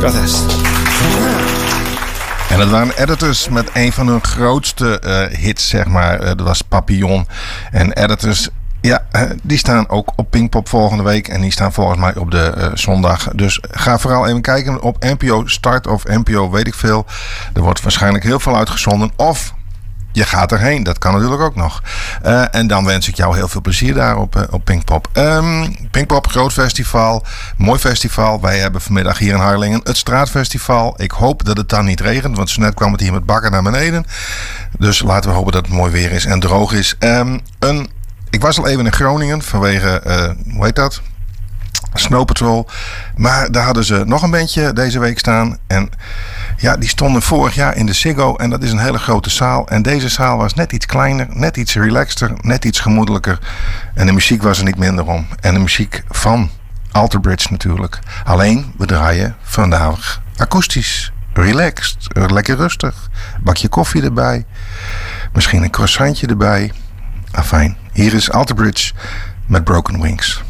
Protest. En dat waren Editors met een van hun grootste hits, zeg maar. Dat was Papillon. En Editors, ja, die staan ook op Pinkpop volgende week. En die staan volgens mij op de zondag. Dus ga vooral even kijken op NPO Start of NPO weet ik veel. Er wordt waarschijnlijk heel veel uitgezonden. Of je gaat erheen, dat kan natuurlijk ook nog. En dan wens ik jou heel veel plezier daar op Pinkpop. Pinkpop, groot festival, mooi festival. Wij hebben vanmiddag hier in Harlingen het Straatfestival. Ik hoop dat het dan niet regent, want zo net kwam het hier met bakken naar beneden. Dus laten we hopen dat het mooi weer is en droog is. Ik was al even in Groningen vanwege, hoe heet dat? Snow Patrol. Maar daar hadden ze nog een bandje deze week staan. En ja, die stonden vorig jaar in de Ziggo. En dat is een hele grote zaal. En deze zaal was net iets kleiner, net iets relaxter, net iets gemoedelijker. En de muziek was er niet minder om. En de muziek van Alter Bridge natuurlijk. Alleen, we draaien vandaag akoestisch, relaxed, lekker rustig. Bakje koffie erbij. Misschien een croissantje erbij. Afijn, hier is Alter Bridge met Broken Wings.